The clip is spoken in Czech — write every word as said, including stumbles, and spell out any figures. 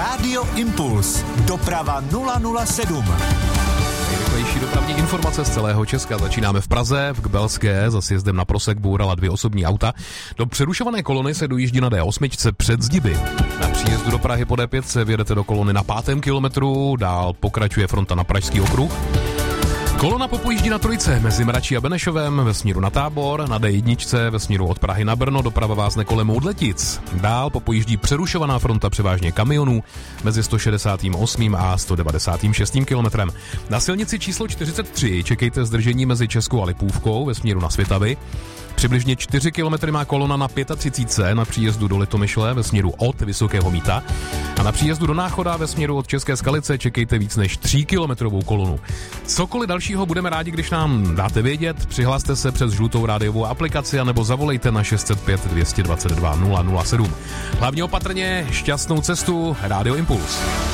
Rádio Impuls. Doprava nula nula sedm. Nejrychlejší dopravní informace z celého Česka. Začínáme v Praze, v Kbelské, za sjezdem na Prosek bourala dvě osobní auta. Do přerušované kolony se dojíždí na D osm před Zdiby. Na příjezdu do Prahy po D pět se vjedete do kolony na pátém kilometru, dál pokračuje fronta na Pražský okruh. Kolona popojíždí na Trojce mezi Mračí a Benešovem ve směru na Tábor, na D jedna ve směru od Prahy na Brno, doprava vázne kolem Moudletic. Dál popojíždí přerušovaná fronta převážně kamionů mezi sto šedesát osm a sto devadesát šest kilometrem. Na silnici číslo čtyřicet tři čekejte zdržení mezi Českou a Lipůvkou ve směru na Svitavy. Přibližně čtyři kilometry má kolona na třicet pět na příjezdu do Litomyšle ve směru od Vysokého Mýta a na příjezdu do Náchoda ve směru od České Skalice čekejte víc než tří kilometrovou kolonu. Cokoliv dalšího budeme rádi, když nám dáte vědět, přihlaste se přes žlutou rádiovou aplikaci anebo zavolejte na šest set pět dvě dvacet dva nula nula sedm. Hlavně opatrně, šťastnou cestu, Rádio Impuls.